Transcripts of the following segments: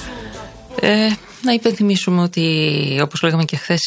Να υπενθυμίσουμε ότι, όπως λέγαμε και χθες,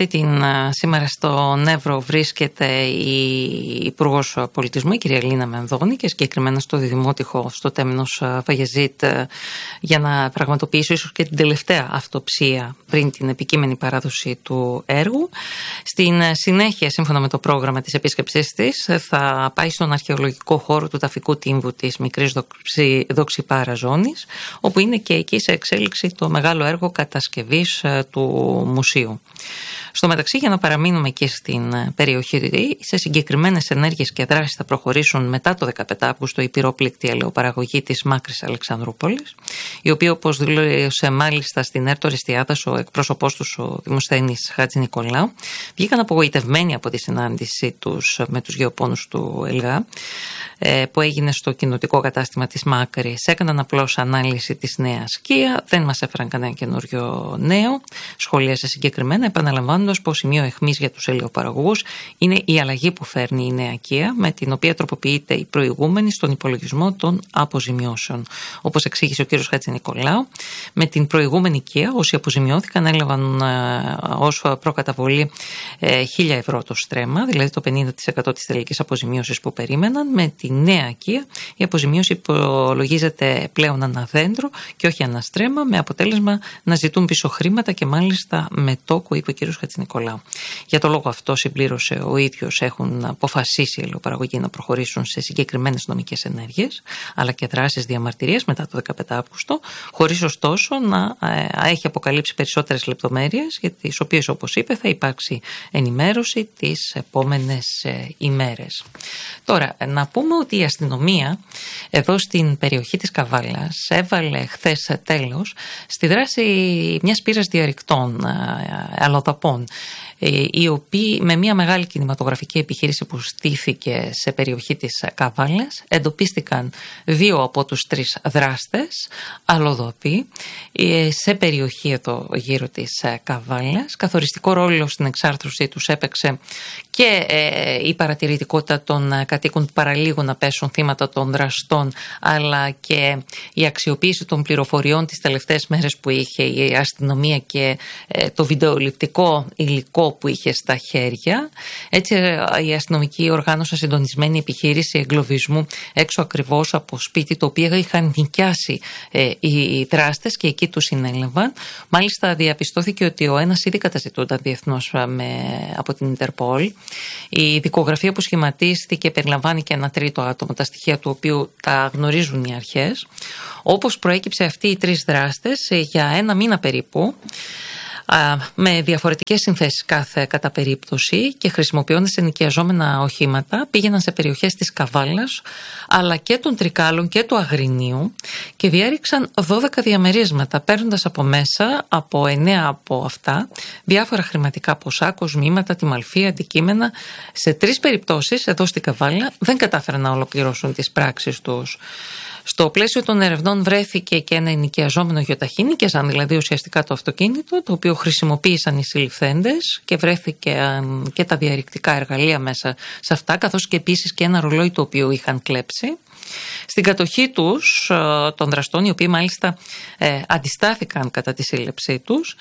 σήμερα στον Εύρο βρίσκεται η Υπουργός Πολιτισμού, η κυρία Λίνα Μενδώνη, και συγκεκριμένα στο Δημότυχο, στο Τέμνος Βαγεζίτ, για να πραγματοποιήσει ίσως και την τελευταία αυτοψία πριν την επικείμενη παράδοση του έργου. Στην συνέχεια, σύμφωνα με το πρόγραμμα της επίσκεψής της, θα πάει στον αρχαιολογικό χώρο του ταφικού τύμβου της Μικρής Δοξιπάρα Ζώνης, όπου είναι και εκεί σε εξέλιξη το μεγάλο έργο κατασκευής του μουσείου. Στο μεταξύ, για να παραμείνουμε και στην περιοχή, σε συγκεκριμένες ενέργειες και δράσεις θα προχωρήσουν μετά το 15 Αύγουστο η πυρόπληκτη ελαιοπαραγωγή της Μάκρης Αλεξανδρούπολης, η οποία, όπως δήλωσε μάλιστα στην ΕΡΤ Οριστιάδας ο εκπρόσωπός τους, ο Δημοσθένης Χατζηνικολάου, βγήκαν απογοητευμένοι από τη συνάντησή τους με τους γεωπόνους του ΕΛΓΑ, που έγινε στο κοινοτικό κατάστημα της Μάκρης. Έκαναν απλώς ανάλυση της νέας σκία, δεν μας έφεραν κανένα καινούριο νέο. Σχολίασε συγκεκριμένα, επαναλαμβάνοντας πως σημείο αιχμής για τους ελαιοπαραγωγούς είναι η αλλαγή που φέρνει η νέα σκία, με την οποία τροποποιείται η προηγούμενη στον υπολογισμό των αποζημιώσεων. Όπως εξήγησε ο κ. Χατζηνικολάου, με την προηγούμενη σκία όσοι αποζημιώθηκαν έλαβαν ως προκαταβολή 1.000 ευρώ το στρέμμα, δηλαδή το 50% της τελικής αποζημίωσης που περίμεναν. Με τη νέα οικία η αποζημίωση υπολογίζεται πλέον ανά δέντρο και όχι ανά στρέμμα, με αποτέλεσμα να ζητούν πίσω χρήματα και μάλιστα με τόκο, είπε ο κ. Χατζηνικολάου. Για το λόγο αυτό, συμπλήρωσε ο ίδιος, έχουν αποφασίσει οι ελαιοπαραγωγοί να προχωρήσουν σε συγκεκριμένες νομικές ενέργειες αλλά και δράσεις διαμαρτυρίας μετά το 15 Αύγουστο, χωρίς ωστόσο να έχει αποκαλύψει περισσότερες λεπτομέρειες, για τις οποίες, όπως είπε, θα υπάρξει ενημέρωση τις επόμενες ημέρες. Τώρα, να πούμε ότι η αστυνομία εδώ στην περιοχή της Καβάλας έβαλε χθες τέλος στη δράση μιας πύρας διαρρηκτών αλλοδαπών, οι οποίοι με μια μεγάλη κινηματογραφική επιχείρηση που στήθηκε σε περιοχή της Καβάλας εντοπίστηκαν 2 από τους 3 δράστες αλλοδαποί σε περιοχή εδώ γύρω της Καβάλας. Καθοριστικό ρόλο στην εξάρθρωσή τους έπαιξε και η παρατηρητικότητα των κατοίκων που παραλίγο να πέσουν θύματα των δραστών, αλλά και η αξιοποίηση των πληροφοριών τις τελευταίες μέρες που είχε η αστυνομία και το βιντεοληπτικό υλικό που είχε στα χέρια. Έτσι η αστυνομική οργάνωσε συντονισμένη επιχείρηση εγκλωβισμού έξω ακριβώς από σπίτι το οποίο είχαν νοικιάσει οι δράστες και εκεί τους συνέλαβαν. Μάλιστα διαπιστώθηκε ότι ο ένας ήδη καταζητούνταν διεθνώς από την Ιντερπολ. Η δικογραφία που σχηματίστηκε περιλαμβάνει και ένα τρίτο άτομο, τα στοιχεία του οποίου τα γνωρίζουν οι αρχές. Όπως προέκυψε, αυτοί οι 3 δράστες για 1 μήνα περίπου, με διαφορετικές συνθέσεις κάθε κατά περίπτωση και χρησιμοποιώντας ενοικιαζόμενα οχήματα, πήγαιναν σε περιοχές της Καβάλας αλλά και των Τρικάλων και του Αγρινίου και διέριξαν 12 διαμερίσματα, παίρνοντας από μέσα από 9 από αυτά διάφορα χρηματικά ποσά, κοσμήματα, τιμαλφή, αντικείμενα. Σε 3 περιπτώσεις εδώ στην Καβάλα δεν κατάφεραν να ολοκληρώσουν τις πράξεις τους. Στο πλαίσιο των ερευνών βρέθηκε και ένα ενοικιαζόμενο γιοταχή, νοικιάζαν δηλαδή ουσιαστικά το αυτοκίνητο, το οποίο χρησιμοποίησαν οι συλληφθέντες και βρέθηκε και τα διαρρηκτικά εργαλεία μέσα σε αυτά, καθώς και επίσης και ένα ρολόι το οποίο είχαν κλέψει. Στην κατοχή τους των δραστών, οι οποίοι μάλιστα αντιστάθηκαν κατά τη σύλληψή τους,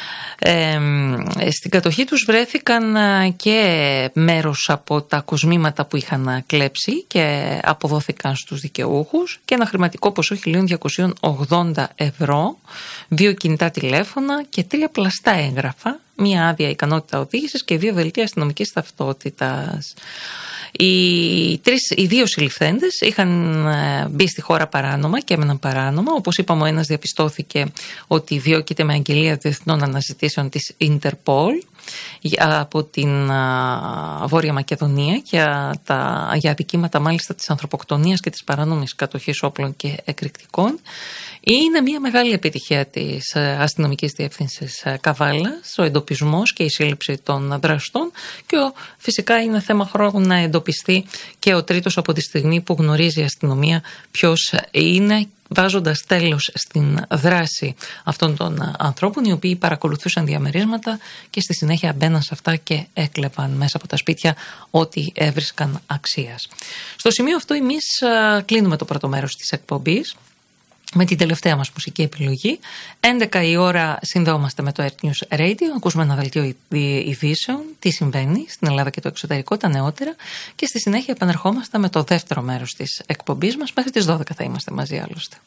στην κατοχή τους βρέθηκαν και μέρος από τα κοσμήματα που είχαν κλέψει και αποδόθηκαν στους δικαιούχους και ένα χρηματικό ποσό 1.280 ευρώ, 2 κινητά τηλέφωνα και 3 πλαστά έγγραφα, μία άδεια ικανότητα οδήγησης και 2 δελτία αστυνομικής ταυτότητας. Οι 2 συλληφθέντες είχαν μπει στη χώρα παράνομα και έμεναν παράνομα. Όπως είπαμε, ο ένας διαπιστώθηκε ότι διώκεται με αγγελία διεθνών αναζητήσεων της Ιντερπολ από την Βόρεια Μακεδονία για αδικήματα μάλιστα της ανθρωποκτονίας και της παράνομης κατοχής όπλων και εκρηκτικών. Είναι μια μεγάλη επιτυχία της αστυνομικής διεύθυνσης Καβάλας ο εντοπισμός και η σύλληψη των δραστών και φυσικά είναι θέμα χρόνου να εντοπιστεί και ο τρίτος από τη στιγμή που γνωρίζει η αστυνομία ποιος είναι, βάζοντας τέλος στην δράση αυτών των ανθρώπων οι οποίοι παρακολουθούσαν διαμερίσματα και στη συνέχεια μπαίναν σε αυτά και έκλεβαν μέσα από τα σπίτια ό,τι έβρισκαν αξίας. Στο σημείο αυτό εμείς κλείνουμε το πρώτο μέρος της εκπομπής με την τελευταία μας μουσική επιλογή. 11 η ώρα συνδεόμαστε με το Earth News Radio, ακούσουμε ένα δελτίο ειδήσεων, τι συμβαίνει στην Ελλάδα και το εξωτερικό, τα νεότερα, και στη συνέχεια επανερχόμαστε με το δεύτερο μέρος της εκπομπής μας. Μέχρι τις 12 θα είμαστε μαζί άλλωστε.